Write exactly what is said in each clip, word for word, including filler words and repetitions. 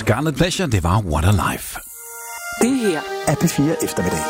Scarlet Pleasure, det var What a Life. Det her er P fire Eftermiddag.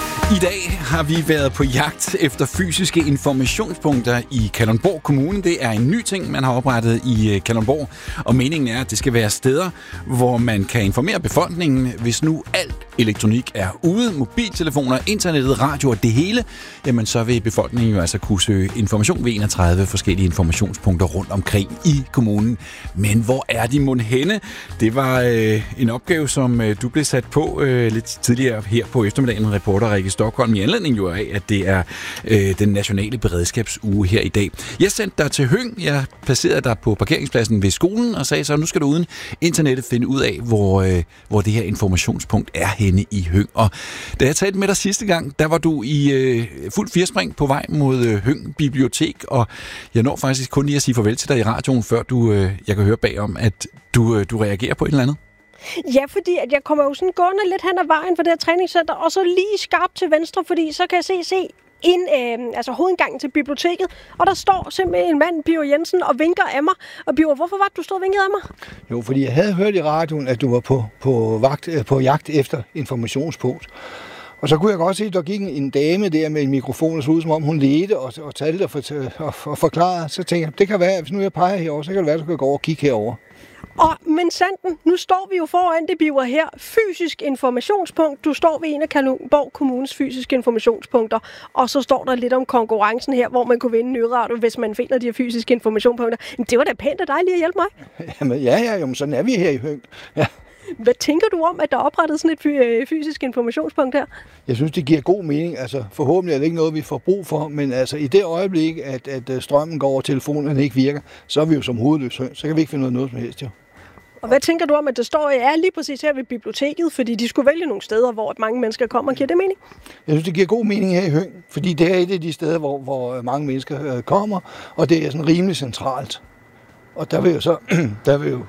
I dag har vi været på jagt efter fysiske informationspunkter i Kalundborg Kommune. Det er en ny ting, man har oprettet i Kalundborg, og meningen er, at det skal være steder, hvor man kan informere befolkningen, hvis nu alt elektronik er ude, mobiltelefoner, internettet, radio og det hele, jamen så vil befolkningen jo altså kunne søge information ved enogtredive forskellige informationspunkter rundt omkring i kommunen. Men hvor er de mon henne? Det var øh, en opgave, som øh, du blev sat på øh, lidt tidligere her på eftermiddagen, reporter Rikke Stockholm, i anledning jo af, at det er øh, den nationale beredskabsuge her i dag. Jeg sendte dig til Høng, jeg placerede dig på parkeringspladsen ved skolen og sagde så, nu skal du uden internettet finde ud af, hvor, øh, hvor det her informationspunkt er henne i Høng. Og da jeg talte med dig sidste gang, der var du i øh, fuld firspring på vej mod øh, Høng Bibliotek, og jeg når faktisk kun lige at sige farvel til dig i radioen, før du, øh, jeg kan høre bagom, at du, øh, du reagerer på et eller andet. Ja, fordi at jeg kommer jo sådan gående lidt hen ad vejen for det her træningscenter, og så lige skarpt til venstre, fordi så kan jeg se, se ind, øh, altså hovedindgangen til biblioteket, og der står simpelthen en mand, Birger Jensen, og vinker af mig. Og Birger, hvorfor var det, du stod og vinkede af mig? Jo, fordi jeg havde hørt i radioen, at du var på, på, vagt, på jagt efter informationspunkt. Og så kunne jeg godt se, at der gik en dame der med en mikrofon, og så ud som om hun ledte og, og talte og, for, og, og forklarede. Så tænkte jeg, det kan være, at hvis nu jeg peger herover, så kan det være, at du kan gå over og kigge herover. Og, men Sanden, nu står vi jo foran det, Birger, her. Fysisk informationspunkt. Du står ved en af Kalundborg Kommunes fysiske informationspunkter, og så står der lidt om konkurrencen her, hvor man kunne vinde nyradio, hvis man finder de her fysiske informationspunkter. Men det var da pænt af dig lige at hjælpe mig. Jamen, ja, ja, jo, sådan er vi her i Høng. Ja. Hvad tænker du om, at der er oprettet sådan et fysisk informationspunkt her? Jeg synes, det giver god mening. Altså, forhåbentlig er det ikke noget, vi får brug for, men altså, i det øjeblik, at, at strømmen går over telefonen, og den ikke virker, så er vi jo som hovedløs høn. Så kan vi ikke finde noget, noget som helst, jo. Og hvad tænker du om, at det står er lige præcis her ved biblioteket, fordi de skulle vælge nogle steder, hvor mange mennesker kommer? Giver det mening? Jeg synes, det giver god mening her i Høng, fordi det er et af de steder, hvor, hvor mange mennesker kommer, og det er sådan rimelig centralt. Og der vil jo så, der vil jo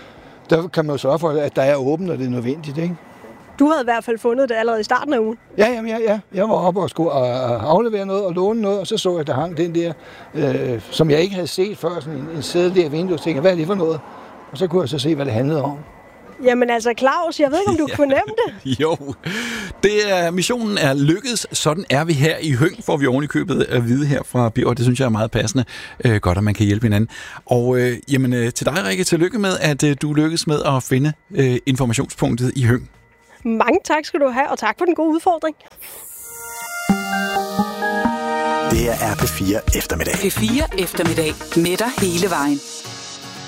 Der kan man jo sørge for, at der er åbent, når det er nødvendigt, ikke? Du havde i hvert fald fundet det allerede i starten af ugen. Ja, jamen, ja, ja. Jeg var oppe og skulle aflevere noget og låne noget, og så så jeg, at der hang den der, øh, som jeg ikke havde set før, sådan en, en sæde der i vinduet, og tænkte, hvad er det for noget? Og så kunne jeg så se, hvad det handlede om. Jamen altså, Claus, jeg ved ikke, om du kan fornemme det. Jo, det er, missionen er lykkedes. Sådan er vi her i Høng, får vi oven i købet at vide her fra Birger. Det synes jeg er meget passende. Øh, godt, at man kan hjælpe hinanden. Og øh, jamen, øh, til dig, Rikke, tillykke med, at øh, du lykkedes med at finde øh, informationspunktet i Høng. Mange tak skal du have, og tak for den gode udfordring. Det er P fire Eftermiddag. P fire Eftermiddag med dig hele vejen.